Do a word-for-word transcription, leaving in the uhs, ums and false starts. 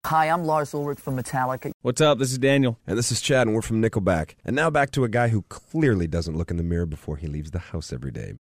Hi, I'm Lars Ulrich from Metallica. What's up? This is Daniel. And this is Chad, and we're from Nickelback. And now back to a guy who clearly doesn't look in the mirror before he leaves the house every day.